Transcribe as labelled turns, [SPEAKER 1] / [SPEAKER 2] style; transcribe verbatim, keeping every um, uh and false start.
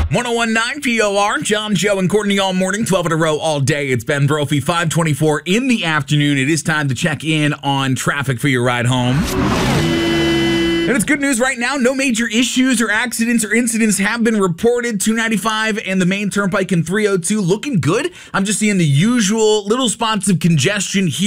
[SPEAKER 1] ten nineteen P O R, John, Joe, and Courtney all morning, twelve in a row all day. It's Ben Brophy, five twenty-four in the afternoon. It is time to check in on traffic for your ride home. And it's good news right now. No major issues or accidents or incidents have been reported. two ninety-five and the main turnpike in three oh two looking good. I'm just seeing the usual little spots of congestion here.